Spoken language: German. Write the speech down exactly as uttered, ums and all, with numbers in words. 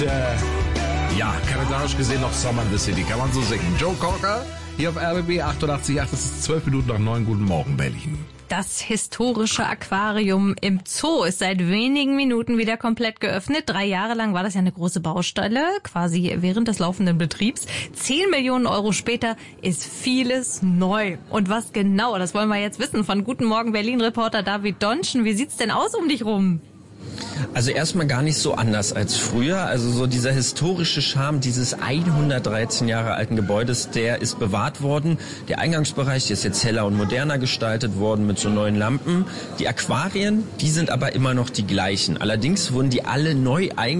Äh, ja, kalendarisch gesehen noch Summer in the City, kann man so singen. Joe Cocker hier auf R B B achtundachtzig Komma acht, es ist zwölf Minuten nach neun. Guten Morgen, Berlin. Das historische Aquarium im Zoo ist seit wenigen Minuten wieder komplett geöffnet. Drei Jahre lang war das ja eine große Baustelle, quasi während des laufenden Betriebs. Zehn Millionen Euro später ist vieles neu. Und was genau, das wollen wir jetzt wissen von Guten Morgen Berlin-Reporter David Donschen. Wie sieht's denn aus um dich rum? Also erstmal gar nicht so anders als früher. Also so dieser historische Charme dieses hundertdreizehn Jahre alten Gebäudes, der ist bewahrt worden. Der Eingangsbereich, der ist jetzt heller und moderner gestaltet worden mit so neuen Lampen. Die Aquarien, die sind aber immer noch die gleichen. Allerdings wurden die alle neu eingestellt.